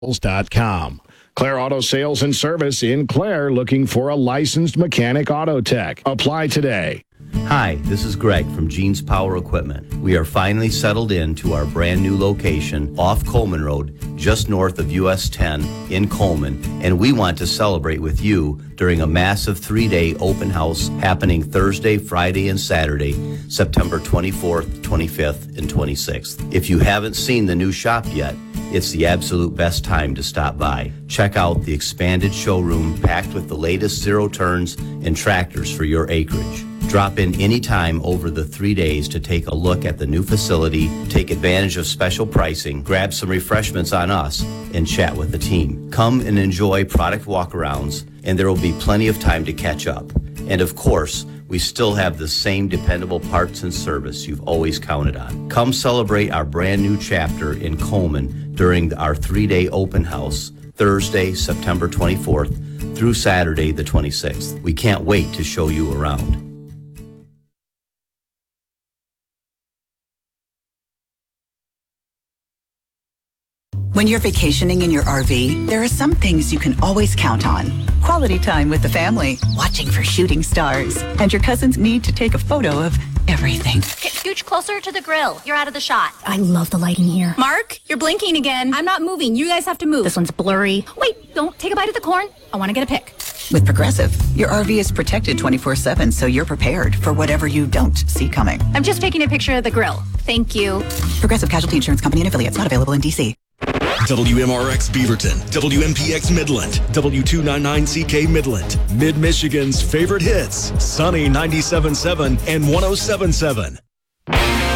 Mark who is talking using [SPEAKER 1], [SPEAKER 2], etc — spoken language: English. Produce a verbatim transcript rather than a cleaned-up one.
[SPEAKER 1] dot com. Claire Auto Sales and Service in Claire, looking for a licensed mechanic auto tech. Apply today.
[SPEAKER 2] Hi, this is Greg from Gene's Power Equipment. We are finally settled into our brand new location off Coleman Road, just north of U S ten in Coleman, and we want to celebrate with you during a massive three-day open house happening Thursday, Friday, and Saturday, September twenty-fourth, twenty-fifth, and twenty-sixth. If you haven't seen the new shop yet, it's the absolute best time to stop by. Check out the expanded showroom packed with the latest zero turns and tractors for your acreage. Drop in anytime over the three days to take a look at the new facility, take advantage of special pricing, grab some refreshments on us, and chat with the team. Come and enjoy product walkarounds, and there will be plenty of time to catch up. And of course, we still have the same dependable parts and service you've always counted on. Come celebrate our brand new chapter in Coleman during our three-day open house, Thursday, September twenty-fourth through Saturday, the twenty-sixth. We can't wait to show you around.
[SPEAKER 3] When you're vacationing in your R V, there are some things you can always count on. Quality time with the family, watching for shooting stars, and your cousin's need to take a photo of everything.
[SPEAKER 4] Okay, scooch closer to the grill. You're out of the shot.
[SPEAKER 5] I love the lighting here.
[SPEAKER 4] Mark, you're blinking again. I'm not moving. You guys have to move.
[SPEAKER 5] This one's blurry.
[SPEAKER 4] Wait, don't take a bite of the corn. I want to get a pic.
[SPEAKER 3] With Progressive, your R V is protected twenty-four seven, so you're prepared for whatever you don't see coming.
[SPEAKER 4] I'm just taking a picture of the grill. Thank you.
[SPEAKER 3] Progressive Casualty Insurance Company and Affiliates, not available in D C.
[SPEAKER 6] W M R X Beaverton, W M P X Midland, W two ninety-nine C K Midland, Mid-Michigan's favorite hits, Sunny ninety-seven point seven and one oh seven point seven.